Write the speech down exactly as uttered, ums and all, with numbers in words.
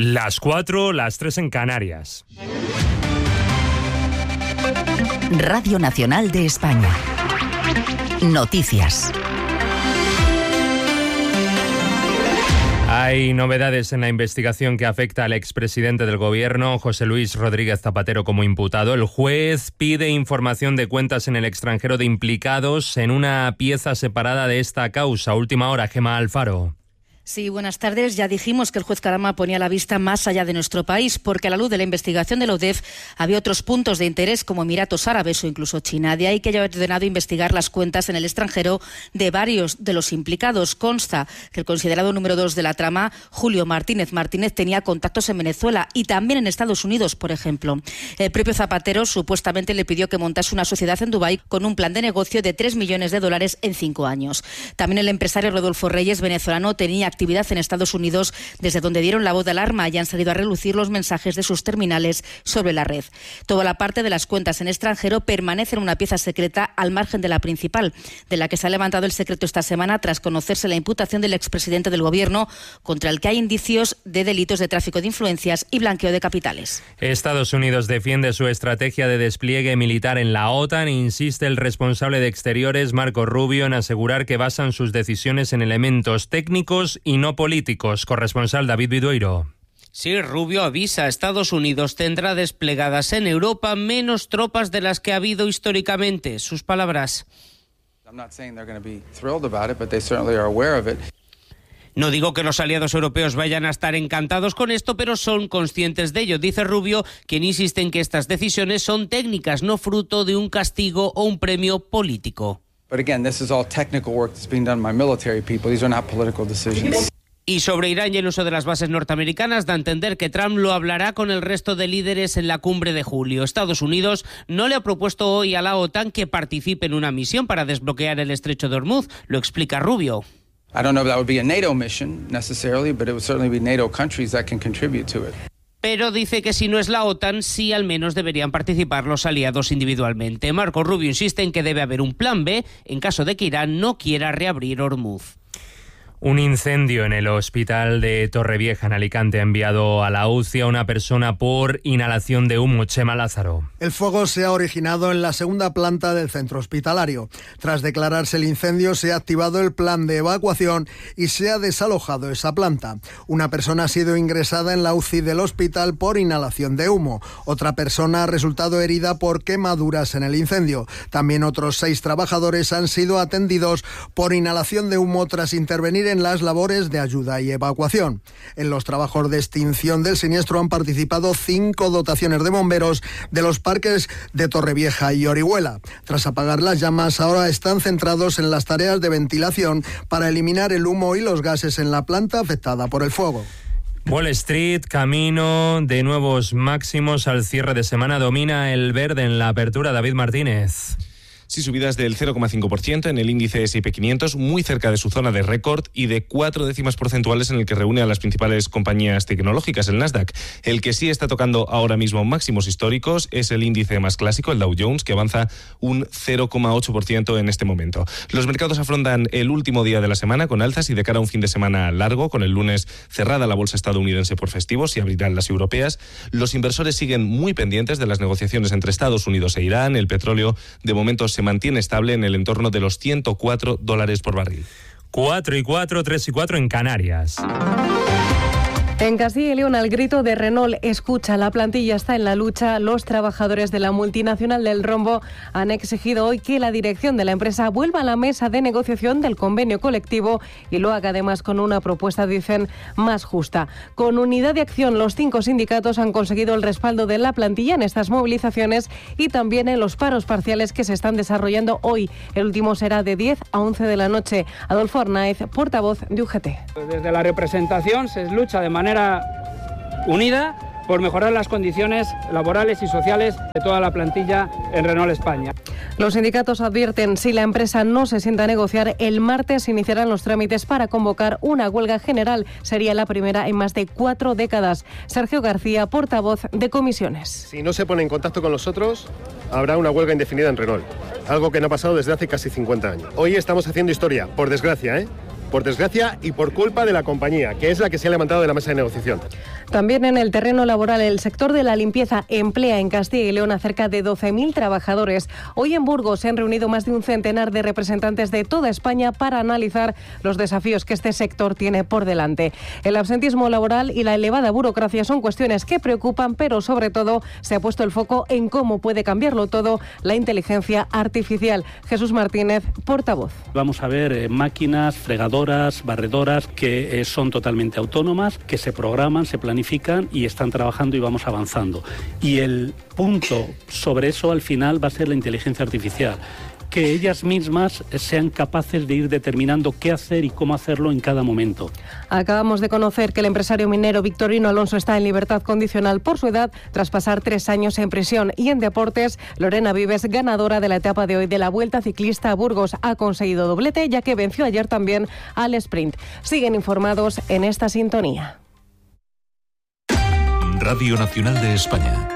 Las cuatro, las tres en Canarias. Radio Nacional de España. Noticias. Hay novedades en la investigación que afecta al expresidente del Gobierno, José Luis Rodríguez Zapatero, como imputado. El juez pide información de cuentas en el extranjero de implicados en una pieza separada de esta causa. Última hora, Gemma Alfaro. Sí, buenas tardes. Ya dijimos que el juez Carama ponía la vista más allá de nuestro país, porque a la luz de la investigación de la U D E F había otros puntos de interés como Emiratos Árabes o incluso China. De ahí que haya ordenado investigar las cuentas en el extranjero de varios de los implicados. Consta que el considerado número dos de la trama, Julio Martínez Martínez, tenía contactos en Venezuela y también en Estados Unidos, por ejemplo. El propio Zapatero supuestamente le pidió que montase una sociedad en Dubái con un plan de negocio de tres millones de dólares en cinco años. También el empresario Rodolfo Reyes, venezolano, tenía actividad en Estados Unidos, desde donde dieron la voz de alarma y han salido a relucir los mensajes de sus terminales sobre la red. Toda la parte de las cuentas en extranjero permanece en una pieza secreta al margen de la principal, de la que se ha levantado el secreto esta semana tras conocerse la imputación del expresidente del Gobierno, contra el que hay indicios de delitos de tráfico de influencias y blanqueo de capitales. Estados Unidos defiende su estrategia de despliegue militar en la OTAN. Insiste el responsable de Exteriores, Marco Rubio, en asegurar que basan sus decisiones en elementos técnicos y no políticos. Corresponsal David Vidueiro. Sí, Rubio avisa, Estados Unidos tendrá desplegadas en Europa menos tropas de las que ha habido históricamente. Sus palabras. No digo que los aliados europeos vayan a estar encantados con esto, pero son conscientes de ello. Dice Rubio, quien insiste en que estas decisiones son técnicas, no fruto de un castigo o un premio político. But again, this is all technical work that's being done by military people. These are not political decisions. Y sobre Irán y el uso de las bases norteamericanas, da a entender que Trump lo hablará con el resto de líderes en la cumbre de julio. Estados Unidos no le ha propuesto hoy a la OTAN que participe en una misión para desbloquear el estrecho de Hormuz. Lo explica Rubio. I don't know if that would be a NATO mission necessarily, but it would certainly be NATO countries that can contribute to it. Pero dice que si no es la OTAN, sí al menos deberían participar los aliados individualmente. Marco Rubio insiste en que debe haber un plan B en caso de que Irán no quiera reabrir Hormuz. Un incendio en el hospital de Torrevieja, en Alicante, ha enviado a la U C I a una persona por inhalación de humo. Chema Lázaro. El fuego se ha originado en la segunda planta del centro hospitalario. Tras declararse el incendio, se ha activado el plan de evacuación y se ha desalojado esa planta. Una persona ha sido ingresada en la U C I del hospital por inhalación de humo. Otra persona ha resultado herida por quemaduras en el incendio. También otros seis trabajadores han sido atendidos por inhalación de humo tras intervenir en en las labores de ayuda y evacuación. En los trabajos de extinción del siniestro han participado cinco dotaciones de bomberos de los parques de Torrevieja y Orihuela. Tras apagar las llamas, ahora están centrados en las tareas de ventilación para eliminar el humo y los gases en la planta afectada por el fuego. Wall Street, camino de nuevos máximos al cierre de semana. Domina el verde en la apertura. David Martínez. Sí, subidas del cero coma cinco por ciento en el índice ese y pe quinientos, muy cerca de su zona de récord, y de cuatro décimas porcentuales en el que reúne a las principales compañías tecnológicas, el Nasdaq. El que sí está tocando ahora mismo máximos históricos es el índice más clásico, el Dow Jones, que avanza un cero coma ocho por ciento en este momento. Los mercados afrontan el último día de la semana con alzas y de cara a un fin de semana largo, con el lunes cerrada la bolsa estadounidense por festivos y abrirán las europeas. Los inversores siguen muy pendientes de las negociaciones entre Estados Unidos e Irán. El petróleo de momento se mantiene estable en el entorno de los ciento cuatro dólares por barril. cuatro y cuatro, tres y cuatro en Canarias. En Castilla y León, al grito de Renault, escucha, la plantilla está en la lucha. Los trabajadores de la multinacional del rombo han exigido hoy que la dirección de la empresa vuelva a la mesa de negociación del convenio colectivo y lo haga además con una propuesta, dicen, más justa. Con unidad de acción, los cinco sindicatos han conseguido el respaldo de la plantilla en estas movilizaciones y también en los paros parciales que se están desarrollando hoy. El último será de diez a once de la noche. Adolfo Arnáez, portavoz de U G T. Desde la representación se lucha de manera unida por mejorar las condiciones laborales y sociales de toda la plantilla en Renault España. Los sindicatos advierten, si la empresa no se sienta a negociar, el martes iniciarán los trámites para convocar una huelga general. Sería la primera en más de cuatro décadas. Sergio García, portavoz de comisiones. Si no se pone en contacto con nosotros, habrá una huelga indefinida en Renault. Algo que no ha pasado desde hace casi cincuenta años. Hoy estamos haciendo historia, por desgracia, ¿eh? por desgracia y por culpa de la compañía, que es la que se ha levantado de la mesa de negociación. También en el terreno laboral, el sector de la limpieza emplea en Castilla y León a cerca de doce mil trabajadores. Hoy en Burgos se han reunido más de un centenar de representantes de toda España para analizar los desafíos que este sector tiene por delante. El absentismo laboral y la elevada burocracia son cuestiones que preocupan, pero sobre todo se ha puesto el foco en cómo puede cambiarlo todo la inteligencia artificial. Jesús Martínez, portavoz. Vamos a ver eh, máquinas, fregadoras, barredoras que eh, son totalmente autónomas, que se programan, se planifican y están trabajando y vamos avanzando. Y el punto sobre eso al final va a ser la inteligencia artificial, que ellas mismas sean capaces de ir determinando qué hacer y cómo hacerlo en cada momento. Acabamos de conocer que el empresario minero Victorino Alonso está en libertad condicional por su edad tras pasar tres años en prisión. Y en deportes, Lorena Vives, ganadora de la etapa de hoy de la Vuelta Ciclista a Burgos, ha conseguido doblete ya que venció ayer también al sprint. Siguen informados en esta sintonía. Radio Nacional de España.